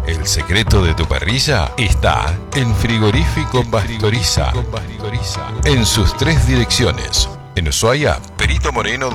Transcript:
El secreto de tu parrilla está en Frigorífico Pastoriza. En sus 3 direcciones. En Ushuaia, Perito Moreno